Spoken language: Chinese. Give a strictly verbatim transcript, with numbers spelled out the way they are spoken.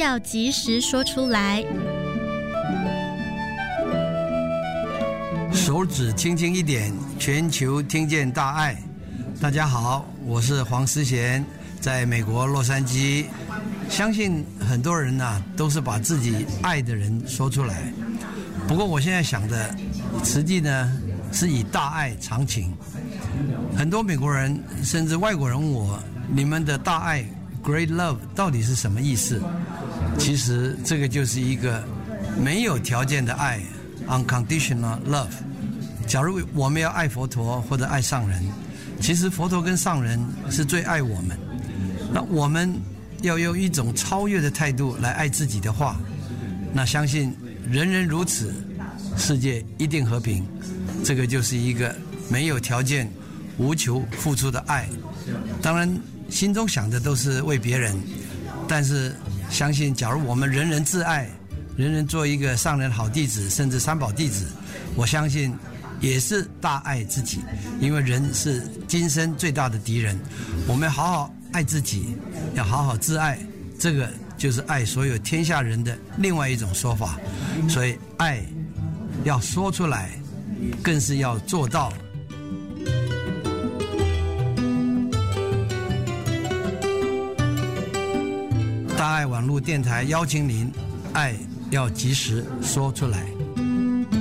要及时说出来。 手指轻轻一点，全球听见大爱。大家好，我是黄思贤，在美国洛杉矶。相信很多人啊，都是把自己爱的人说出来。不过我现在想的，实际呢是以大爱长情。很多美国人甚至外国人问我，你们的大爱 Great Love 到底是什么意思？其实这个就是一个没有条件的爱 Unconditional Love。假如我们要爱佛陀或者爱上人，其实佛陀跟上人是最爱我们，那我们要用一种超越的态度来爱自己的话，那相信人人如此，世界一定和平。这个就是一个没有条件无求付出的爱。当然心中想的都是为别人，但是相信假如我们人人自爱，人人做一个上人好弟子，甚至三宝弟子，我相信也是大爱自己。因为人是今生最大的敌人，我们好好爱自己，要好好自爱，这个就是爱所有天下人的另外一种说法。所以爱要说出来，更是要做到。大爱网络电台邀请您，爱要及时说出来。